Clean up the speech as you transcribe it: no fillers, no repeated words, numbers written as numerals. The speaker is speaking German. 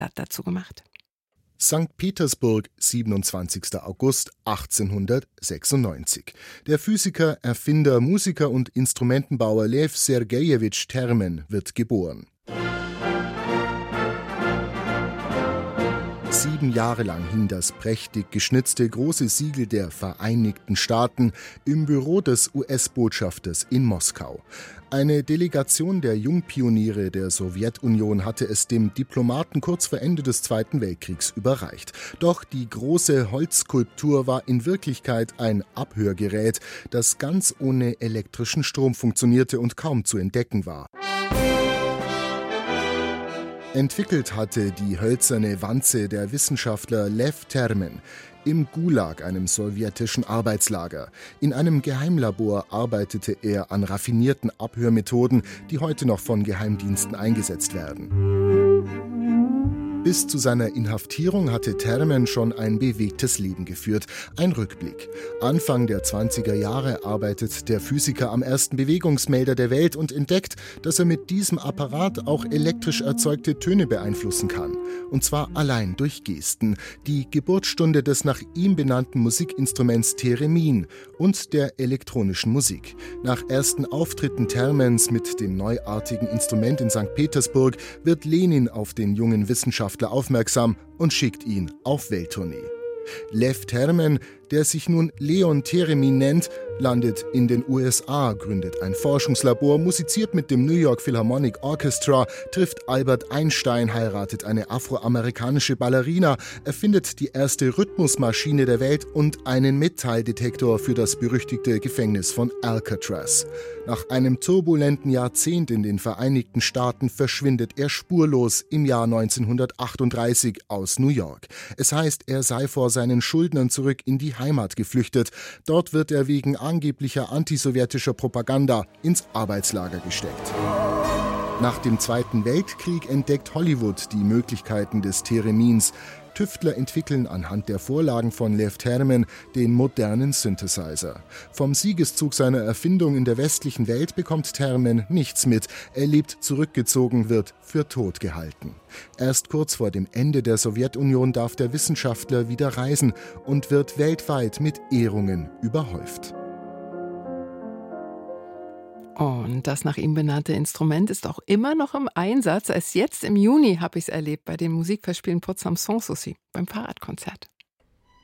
dazu gemacht. St. Petersburg, 27. August 1896. Der Physiker, Erfinder, Musiker und Instrumentenbauer Lew Sergejewitsch Termen wird geboren. 7 Jahre lang hing das prächtig geschnitzte große Siegel der Vereinigten Staaten im Büro des US-Botschafters in Moskau. Eine Delegation der Jungpioniere der Sowjetunion hatte es dem Diplomaten kurz vor Ende des Zweiten Weltkriegs überreicht. Doch die große Holzskulptur war in Wirklichkeit ein Abhörgerät, das ganz ohne elektrischen Strom funktionierte und kaum zu entdecken war. Entwickelt hatte die hölzerne Wanze der Wissenschaftler Lew Termen im Gulag, einem sowjetischen Arbeitslager. In einem Geheimlabor arbeitete er an raffinierten Abhörmethoden, die heute noch von Geheimdiensten eingesetzt werden. Bis zu seiner Inhaftierung hatte Termen schon ein bewegtes Leben geführt. Ein Rückblick. Anfang der 20er Jahre arbeitet der Physiker am ersten Bewegungsmelder der Welt und entdeckt, dass er mit diesem Apparat auch elektrisch erzeugte Töne beeinflussen kann. Und zwar allein durch Gesten. Die Geburtsstunde des nach ihm benannten Musikinstruments Theremin und der elektronischen Musik. Nach ersten Auftritten Termens mit dem neuartigen Instrument in St. Petersburg wird Lenin auf den jungen Wissenschaftler aufmerksam und schickt ihn auf Welttournee. Lew Termen, der sich nun Leon Theremin nennt, landet in den USA, gründet ein Forschungslabor, musiziert mit dem New York Philharmonic Orchestra, trifft Albert Einstein, heiratet eine afroamerikanische Ballerina, erfindet die erste Rhythmusmaschine der Welt und einen Metalldetektor für das berüchtigte Gefängnis von Alcatraz. Nach einem turbulenten Jahrzehnt in den Vereinigten Staaten verschwindet er spurlos im Jahr 1938 aus New York. Es heißt, er sei vor seinen Schuldnern zurück in die Heimat geflüchtet. Dort wird er wegen angeblicher antisowjetischer Propaganda ins Arbeitslager gesteckt. Nach dem Zweiten Weltkrieg entdeckt Hollywood die Möglichkeiten des Theremins. Tüftler entwickeln anhand der Vorlagen von Lew Termen den modernen Synthesizer. Vom Siegeszug seiner Erfindung in der westlichen Welt bekommt Termen nichts mit. Er lebt zurückgezogen, wird für tot gehalten. Erst kurz vor dem Ende der Sowjetunion darf der Wissenschaftler wieder reisen und wird weltweit mit Ehrungen überhäuft. Und das nach ihm benannte Instrument ist auch immer noch im Einsatz. Erst jetzt im Juni habe ich es erlebt bei den Musikfestspielen Potsdam Sanssouci beim Fahrradkonzert.